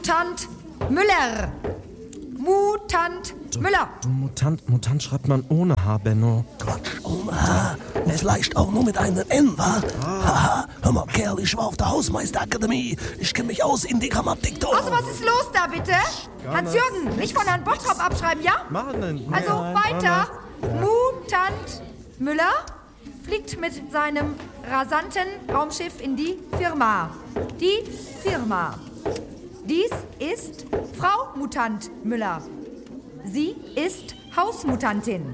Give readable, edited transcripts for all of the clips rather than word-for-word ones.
Mutant Müller. Mutant Müller. Du Mutant schreibt man ohne H, Benno. Quatsch, ohne H. Und vielleicht auch nur mit einem N, wa? Haha, hör mal, Kerl, ich war auf der Hausmeisterakademie. Ich kenne mich aus in die Grammatik, doch. Also, was ist los da, bitte? Hans-Jürgen, nicht von Herrn Bottrop abschreiben, ja? Machen denn? Also, weiter. Mutant Müller fliegt mit seinem rasanten Raumschiff in die Firma. Die Firma. Dies ist Frau Mutant Müller. Sie ist Hausmutantin.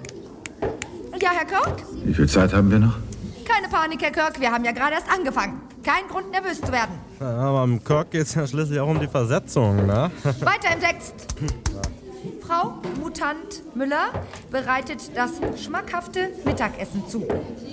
Ja, Herr Kirk? Wie viel Zeit haben wir noch? Keine Panik, Herr Kirk, wir haben ja gerade erst angefangen. Kein Grund, nervös zu werden. Ja, aber im Kirk geht's ja schließlich auch um die Versetzung, ne? Weiter im Text. Frau Mutant Müller bereitet das schmackhafte Mittagessen zu.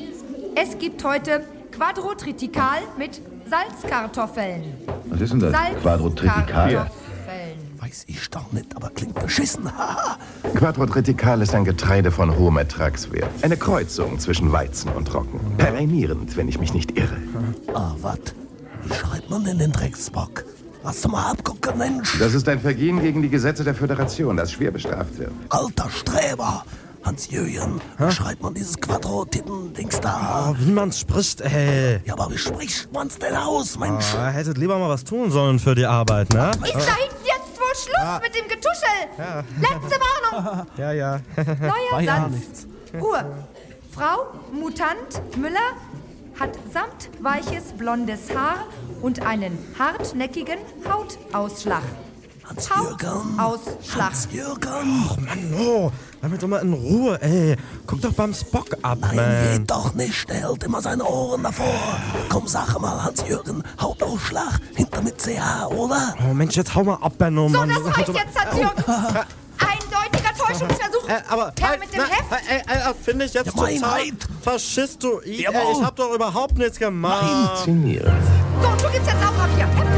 Es gibt heute Quadrotritikal mit Salzkartoffeln. Was ist denn das? Quadrotritikal? Weiß ich doch nicht, aber klingt beschissen. Haha. Quadrotritikal ist ein Getreide von hohem Ertragswert. Eine Kreuzung zwischen Weizen und Roggen. Perennierend, wenn ich mich nicht irre. Ah, wat? Wie schreibt man denn den Drecksbock? Lass doch mal abgucken, Mensch. Das ist ein Vergehen gegen die Gesetze der Föderation, das schwer bestraft wird. Alter Streber. Hans-Jürgen, wie schreibt man dieses Quadro-Titten-Dings da? Oh, wie man's spricht, ey. Ja, aber wie spricht man's denn aus, Mensch? Hättet lieber mal was tun sollen für die Arbeit, ne? Ist da hinten jetzt wohl Schluss mit dem Getuschel? Letzte Warnung. Ja. Neuer Satz. Ruhe. Frau Mutant Müller hat samtweiches blondes Haar und einen hartnäckigen Hautausschlag. Hans-Jürgen. Hautausschlag. Hans-Jürgen. Och, Mann, oh. Damit doch mal in Ruhe, ey. Guck doch beim Spock ab, Nein, man. geht doch nicht. Der hält immer seine Ohren davor. Komm, sag mal, Hans-Jürgen. Hautausschlag. Hinter mit CH, oder? Oh, Mensch, jetzt hau mal ab, Benno, So, Mann. das reicht jetzt, Hans-Jürgen. Eindeutiger Täuschungsversuch. Aber Herr mit dem Heft. finde ich jetzt Ja, total Meinheit. faschistoid. Jawohl. Ich hab doch überhaupt nichts gemacht. Inszeniert. So, du gibst jetzt auch ab hier. Heft.